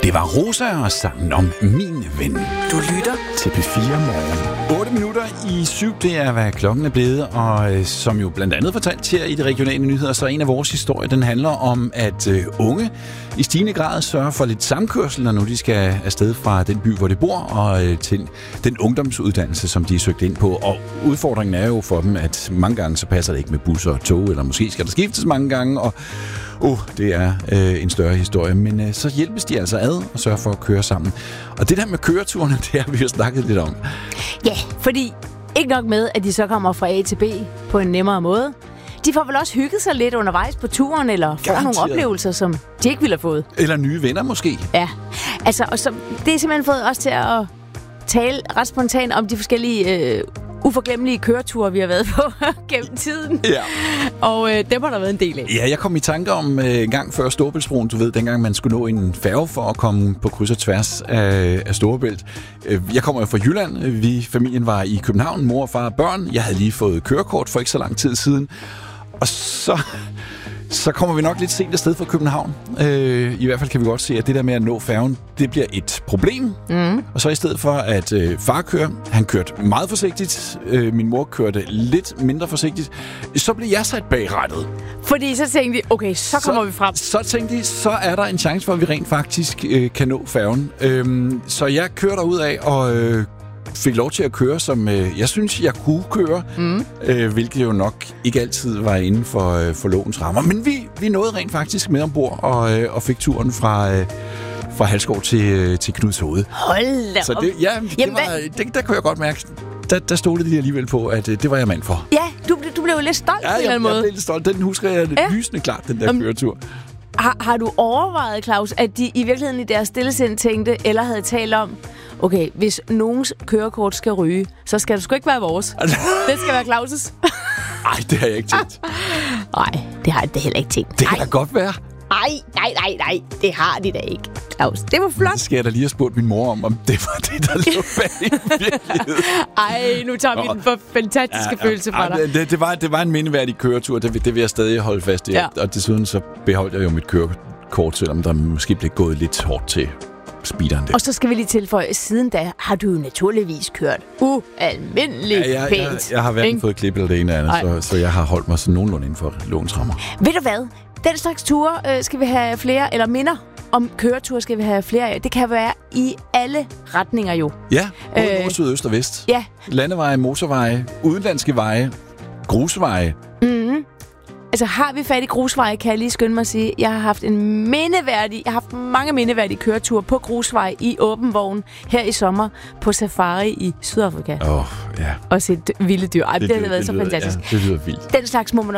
Det var Rosa og sangen om Min Ven. Du lytter til P4 Morgen. 8 minutter i 7, det er, hvad klokken er blevet, og som jo blandt andet fortalt her i de regionale nyheder, så en af vores historier, den handler om, at unge i stigende grad sørger for lidt samkørsel, når nu de skal afsted fra den by, hvor de bor, og til den ungdomsuddannelse, som de er søgt ind på. Og udfordringen er jo for dem, at mange gange så passer det ikke med busser og tog, eller måske skal der skiftes mange gange, og det er en større historie, men så hjælpes de altså ad og sørger for at køre sammen. Og det der med køreturene, det har vi jo snakket lidt om. Ja, fordi ikke nok med, at de så kommer fra A til B på en nemmere måde. De får vel også hygget sig lidt undervejs på turen, eller får nogle oplevelser, som de ikke ville have fået. Eller nye venner måske. Ja, altså, og så, det er simpelthen fået os til at tale ret spontant om de forskellige uforglemmelige køreture, vi har været på gennem tiden. Ja. Og dem har der været en del af. Ja, jeg kom i tanke om en gang før Storebæltsbroen, du ved, dengang man skulle nå en færge for at komme på kryds og tværs af Storebælt. Jeg kommer jo fra Jylland. Familien var i København, mor, far og børn. Jeg havde lige fået kørekort for ikke så lang tid siden. Og så kommer vi nok lidt sent afsted fra København. I hvert fald kan vi godt se, at det der med at nå færgen, det bliver et problem. Og så i stedet for, at far kører, han kørte meget forsigtigt, min mor kørte lidt mindre forsigtigt, så blev jeg sat bag rattet. Fordi så tænkte de, okay, så kommer vi frem. Så tænkte de, så er der en chance for, at vi rent faktisk kan nå færgen. Så jeg kører derud af og fik lov til at køre, som jeg synes, jeg kunne køre, hvilket jo nok ikke altid var inden for lovens rammer. Men vi nåede rent faktisk med ombord og fik turen fra Halskov til Knudshoved. Hold da op. Så der kunne jeg godt mærke, der stolede de alligevel på, at det var jeg mand for. Ja, du blev lidt stolt på en eller anden måde. Ja, jeg blev lidt stolt. Den husker jeg lysende klart, den der køretur. Har du overvejet, Claus, at de i virkeligheden i deres stillesind tænkte, eller havde talt om, okay, hvis nogens kørekort skal ryge, så skal det sgu ikke være vores. Det skal være Claus'. Nej, det har jeg ikke tænkt. Nej, det har jeg heller ikke tænkt. Det kan da godt være. Nej, det har de da ikke, Claus. Det var flot. Det skal jeg da lige have spurgt min mor om det var det, der lå bag i virkeligheden. Ej, nu tager vi den for fantastiske følelse fra dig. Det var en mindeværdig køretur, det vil jeg stadig holde fast i. Ja. Og desuden så beholdt jeg jo mit kørekort, selvom der måske blev gået lidt hårdt til speederen der. Og så skal vi lige tilføje, siden da har du jo naturligvis kørt ualmindeligt pænt. Jeg har hverken fået klip eller det ene eller andet, så jeg har holdt mig sådan nogenlunde inden for lovens rammer. Ved du hvad? Den slags ture skal vi have flere, eller minder om køreture skal vi have flere af. Det kan være i alle retninger jo. Ja, både nord, syd, øst og vest. Ja. Landeveje, motorveje, udenlandske veje, grusveje. Altså har vi fat i grusveje, kan jeg lige skynde mig at sige, jeg har haft mange mindeværdige køreture på grusveje i åben vogn her i sommer på safari i Sydafrika. Ja. Og set vilde dyr. Det har været så fantastisk. Ja, det lyder vildt. Den slags må man